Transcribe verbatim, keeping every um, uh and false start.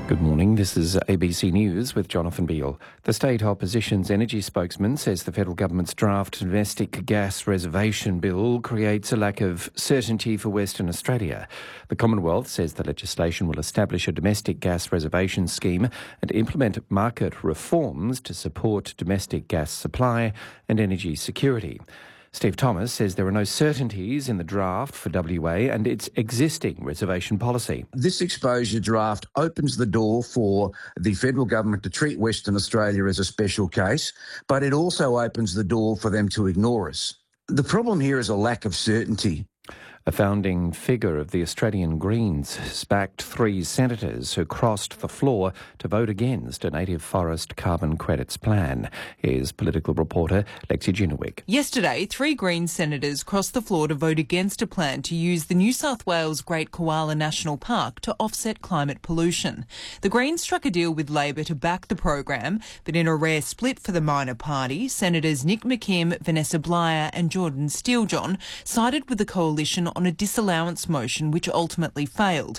Good morning, this is A B C News with Jonathan Beale. The state opposition's energy spokesman says the federal government's draft domestic gas reservation bill creates a lack of certainty for Western Australia. The Commonwealth says the legislation will establish a domestic gas reservation scheme and implement market reforms to support domestic gas supply and energy security. Steve Thomas says there are no certainties in the draft for W A and its existing reservation policy. This exposure draft opens the door for the federal government to treat Western Australia as a special case, but it also opens the door for them to ignore us. The problem here is a lack of certainty. A founding figure of the Australian Greens has backed three senators who crossed the floor to vote against a native forest carbon credits plan. Here's political reporter Lexi Ginewick. Yesterday, three Greens senators crossed the floor to vote against a plan to use the New South Wales Great Koala National Park to offset climate pollution. The Greens struck a deal with Labor to back the program, but in a rare split for the minor party, Senators Nick McKim, Vanessa Blyer and Jordan Steelejohn sided with the coalition on a disallowance motion which ultimately failed.